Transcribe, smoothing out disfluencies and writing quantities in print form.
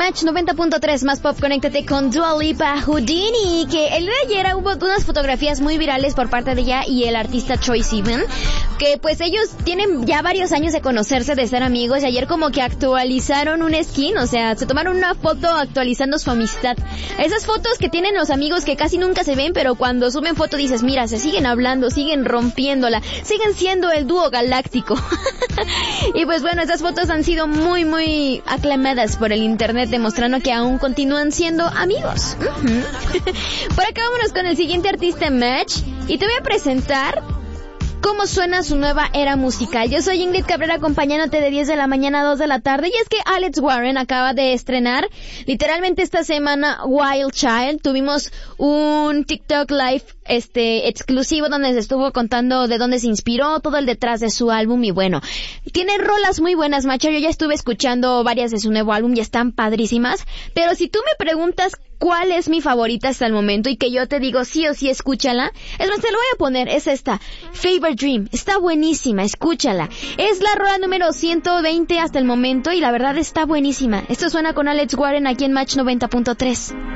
Match 90.3 más pop, conéctate con Dua Lipa Houdini, que el día de ayer hubo unas fotografías muy virales por parte de ella y el artista Troye Sivan, que pues ellos tienen ya varios años de conocerse, de ser amigos, y ayer como que actualizaron un skin, o sea, se tomaron una foto actualizando su amistad. Esas fotos que tienen los amigos que casi nunca se ven, pero cuando suben foto dices, mira, se siguen hablando, siguen rompiéndola, siguen siendo el dúo galáctico. Y pues bueno, esas fotos han sido muy, muy aclamadas por el internet, demostrando que aún continúan siendo amigos. Por acá vámonos con el siguiente artista, Match, y te voy a presentar cómo suena su nueva era musical. Yo soy Ingrid Cabrera, acompañándote de 10 de la mañana a 2 de la tarde, y es que Alex Warren acaba de estrenar literalmente esta semana Wild Child. Tuvimos un TikTok Live exclusivo donde se estuvo contando de dónde se inspiró, todo el detrás de su álbum, y bueno, tiene rolas muy buenas, macho. Yo ya estuve escuchando varias de su nuevo álbum y están padrísimas, pero si tú me preguntas cuál es mi favorita hasta el momento y que yo te digo sí o sí escúchala, es más, te lo voy a poner, es esta, Fever Dream, está buenísima, escúchala. Es la rola número 120 hasta el momento y la verdad está buenísima. Esto suena con Alex Warren aquí en Match 90.3.